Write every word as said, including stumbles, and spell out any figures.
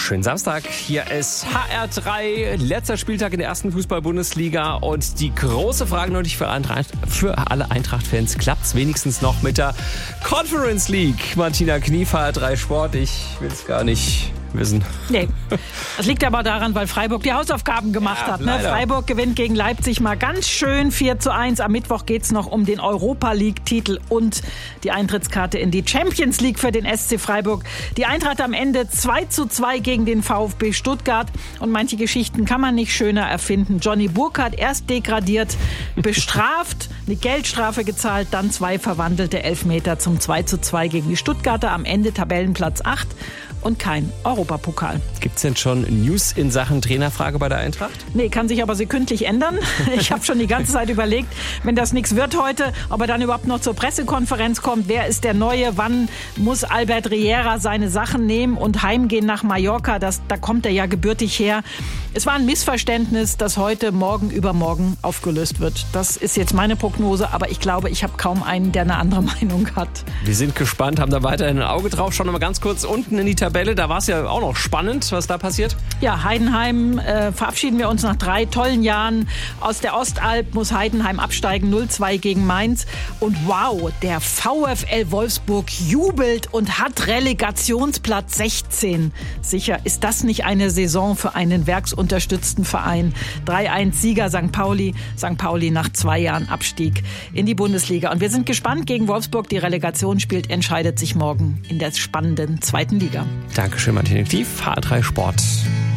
Schönen Samstag. Hier ist H R drei, letzter Spieltag in der ersten Fußball-Bundesliga. Und die große Frage natürlich für, Eintracht, für alle Eintracht-Fans: Klappt es wenigstens noch mit der Conference League? Martina Knief, H R drei Sport. Ich will es gar nicht wissen. Nee, das liegt aber daran, weil Freiburg die Hausaufgaben gemacht ja, hat. Ne? Freiburg gewinnt gegen Leipzig mal ganz schön vier zu eins. Am Mittwoch geht es noch um den Europa-League-Titel und die Eintrittskarte in die Champions League für den S C Freiburg. Die Eintracht am Ende zwei zu zwei gegen den VfB Stuttgart. Und manche Geschichten kann man nicht schöner erfinden. Johnny Burkhardt erst degradiert, bestraft, eine Geldstrafe gezahlt, dann zwei verwandelte Elfmeter zum zwei zu zwei gegen die Stuttgarter. Am Ende Tabellenplatz acht. Und kein Europapokal. Gibt es denn schon News in Sachen Trainerfrage bei der Eintracht? Nee, kann sich aber sekündlich ändern. Ich habe schon die ganze Zeit überlegt, wenn das nichts wird heute, ob er dann überhaupt noch zur Pressekonferenz kommt. Wer ist der Neue? Wann muss Albert Riera seine Sachen nehmen und heimgehen nach Mallorca? Das, da kommt er ja gebürtig her. Es war ein Missverständnis, das heute, morgen, übermorgen aufgelöst wird. Das ist jetzt meine Prognose, aber ich glaube, ich habe kaum einen, der eine andere Meinung hat. Wir sind gespannt, haben da weiterhin ein Auge drauf. Schauen wir mal ganz kurz unten in die Tabelle. Da war es ja auch noch spannend, was da passiert. Ja, Heidenheim äh, verabschieden wir uns nach drei tollen Jahren. Aus der Ostalb muss Heidenheim absteigen, null zwei gegen Mainz. Und wow, der VfL Wolfsburg jubelt und hat Relegationsplatz sechzehn. Sicher, ist das nicht eine Saison für einen werksunterstützten Verein? drei eins Sieger Sankt Pauli. Sankt Pauli nach zwei Jahren Abstieg in die Bundesliga. Und wir sind gespannt gegen Wolfsburg. Die Relegation spielt, entscheidet sich morgen in der spannenden zweiten Liga. Dankeschön, Martina Knief, H R drei Sport.